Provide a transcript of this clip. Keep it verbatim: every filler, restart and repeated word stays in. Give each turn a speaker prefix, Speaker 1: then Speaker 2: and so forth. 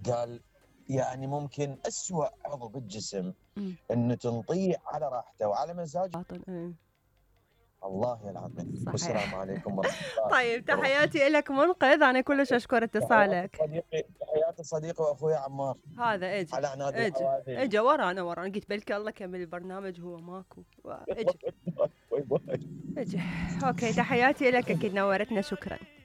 Speaker 1: قال يعني ممكن أسوأ عضو بالجسم
Speaker 2: إمم.
Speaker 1: إنه تنطيه على راحته وعلى مزاجه.
Speaker 2: باطل إيه.
Speaker 1: الله العظيم. والسلام
Speaker 2: صحيح.
Speaker 1: عليكم ورحمة الله
Speaker 2: طيب
Speaker 1: وبركاته.
Speaker 2: تحياتي إلك منقذ، أنا كلش أشكر
Speaker 1: تحياتي
Speaker 2: اتصالك.
Speaker 1: صديقي تحياتي صديقي وأخوي عمار
Speaker 2: هذا إجا،
Speaker 1: على عناد
Speaker 2: إجا،
Speaker 1: الحوادث.
Speaker 2: إجا ورانا ورانا، قلت بلكي الله كمل البرنامج هو ماكو، وإجا،
Speaker 1: باي باي.
Speaker 2: إجا. أوكي تحياتي إلك، أكيد نورتنا، شكرًا.